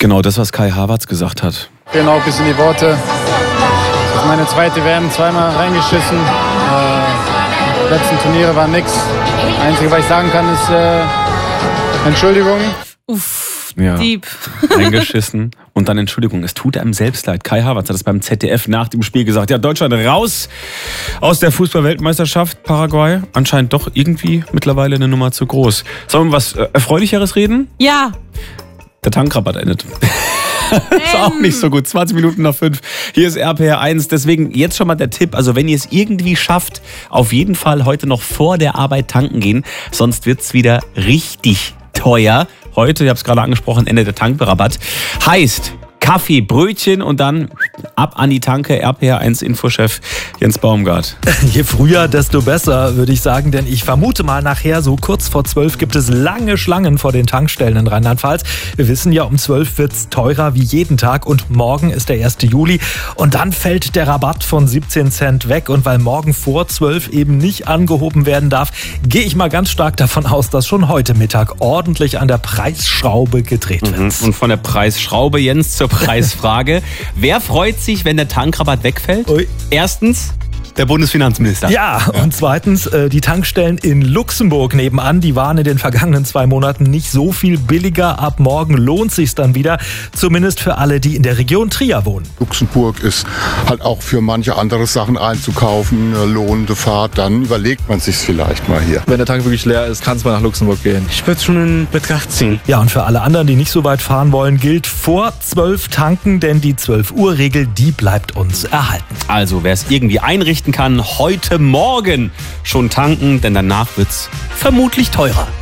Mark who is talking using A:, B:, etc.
A: Genau das, was Kai Havertz gesagt hat.
B: Genau, bis in die Worte. Das ist meine zweite WM, zweimal reingeschissen. Die letzten Turniere waren nix. Das Einzige, was ich sagen kann, ist Entschuldigung.
C: Uff,
A: Ja.
C: deep.
A: Eingeschissen und dann Entschuldigung. Es tut einem selbst leid. Kai Havertz hat es beim ZDF nach dem Spiel gesagt. Ja, Deutschland raus aus der Fußball-Weltmeisterschaft. Paraguay anscheinend doch irgendwie mittlerweile eine Nummer zu groß. Sollen wir was Erfreulicheres reden?
C: Ja.
A: Der Tankrabatt endet. Ist auch nicht so gut. 20 Minuten nach 5. Hier ist RPR 1. Deswegen jetzt schon mal der Tipp. Also wenn ihr es irgendwie schafft, auf jeden Fall heute noch vor der Arbeit tanken gehen. Sonst wird es wieder richtig teuer. Heute, ich habe es gerade angesprochen, Ende der Tankrabatt. Heißt Kaffee, Brötchen und dann ab an die Tanke. RPR1 Infochef Jens Baumgart.
D: Je früher, desto besser, würde ich sagen. Denn ich vermute mal nachher, so kurz vor 12 gibt es lange Schlangen vor den Tankstellen in Rheinland-Pfalz. Wir wissen ja, um 12 wird es teurer wie jeden Tag und morgen ist der 1. Juli. Und dann fällt der Rabatt von 17 Cent weg. Und weil morgen vor 12 eben nicht angehoben werden darf, gehe ich mal ganz stark davon aus, dass schon heute Mittag ordentlich an der Preisschraube gedreht wird.
A: Und von der Preisschraube, Jens, zur Preisfrage. Wer freut sich, wenn der Tankrabatt wegfällt?
D: Ui.
A: Erstens der Bundesfinanzminister.
D: Ja, und zweitens, die Tankstellen in Luxemburg nebenan, die waren in den vergangenen 2 Monaten nicht so viel billiger. Ab morgen lohnt sich's dann wieder, zumindest für alle, die in der Region Trier wohnen.
E: Luxemburg ist halt auch für manche andere Sachen einzukaufen, eine lohnende Fahrt, dann überlegt man sich's vielleicht mal hier.
F: Wenn der Tank wirklich leer ist, kann es mal nach Luxemburg gehen.
G: Ich würde es schon in Betracht ziehen.
D: Ja, und für alle anderen, die nicht so weit fahren wollen, gilt vor 12 tanken, denn die 12-Uhr-Regel, die bleibt uns erhalten.
A: Also, wer es irgendwie einrichten kann, heute Morgen schon tanken, denn danach wird's vermutlich teurer.